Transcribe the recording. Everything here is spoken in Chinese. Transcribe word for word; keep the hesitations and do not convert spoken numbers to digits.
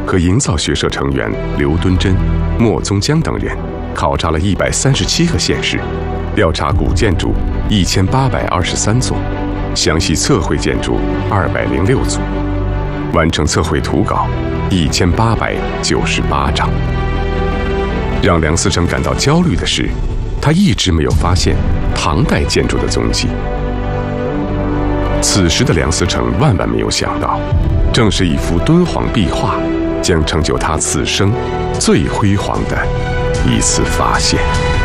和营造学社成员刘敦桢、莫宗江等人考察了一百三十七个县市，调查古建筑一千八百二十三座，详细测绘建筑二百零六组，完成测绘图稿一千八百九十八张。让梁思成感到焦虑的是，他一直没有发现唐代建筑的踪迹。此时的梁思成万万没有想到，正是一幅敦煌壁画，将成就他此生最辉煌的一次发现。